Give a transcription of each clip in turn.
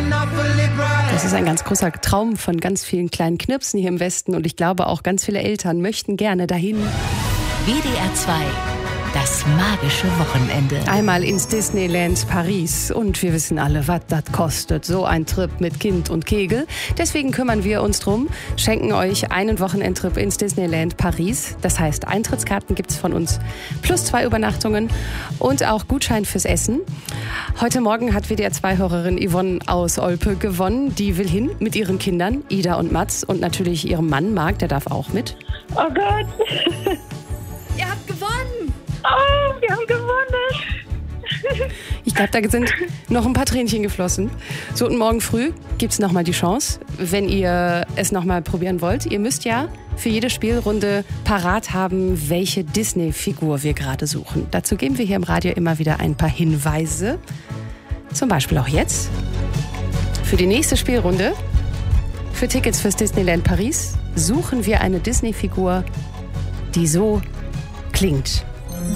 Das ist ein ganz großer Traum von ganz vielen kleinen Knirpsen hier im Westen und ich glaube auch ganz viele Eltern möchten gerne dahin. WDR 2, das magische Wochenende. Einmal ins Disneyland Paris und wir wissen alle, was das kostet, so ein Trip mit Kind und Kegel. Deswegen kümmern wir uns drum, schenken euch einen Wochenendtrip ins Disneyland Paris. Das heißt, Eintrittskarten gibt's von uns plus 2 Übernachtungen und auch Gutschein fürs Essen. Heute Morgen hat WDR 2-Hörerin Yvonne aus Olpe gewonnen. Die will hin mit ihren Kindern, Ida und Mats und natürlich ihrem Mann Marc, der darf auch mit. Oh Gott. Ihr habt gewonnen! Oh, wir haben gewonnen. Ich glaube, da sind noch ein paar Tränchen geflossen. So, und morgen früh gibt's nochmal die Chance, wenn ihr es nochmal probieren wollt. Ihr müsst ja für jede Spielrunde parat haben, welche Disney-Figur wir gerade suchen. Dazu geben wir hier im Radio immer wieder ein paar Hinweise. Zum Beispiel auch jetzt. Für die nächste Spielrunde, für Tickets fürs Disneyland Paris, suchen wir eine Disney-Figur, die so klingt.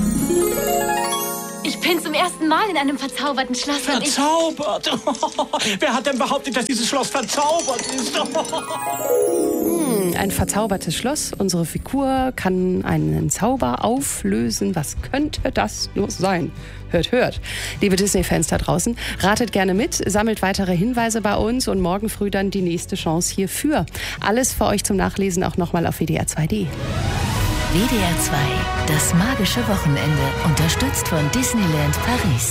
Ich bin zum ersten Mal in einem verzauberten Schloss. Verzaubert? Wer hat denn behauptet, dass dieses Schloss verzaubert ist? Ein verzaubertes Schloss. Unsere Figur kann einen Zauber auflösen. Was könnte das nur sein? Hört, hört. Liebe Disney-Fans da draußen, ratet gerne mit, sammelt weitere Hinweise bei uns und morgen früh dann die nächste Chance hierfür. Alles für euch zum Nachlesen auch nochmal auf WDR2.de. WDR 2, das magische Wochenende, unterstützt von Disneyland Paris.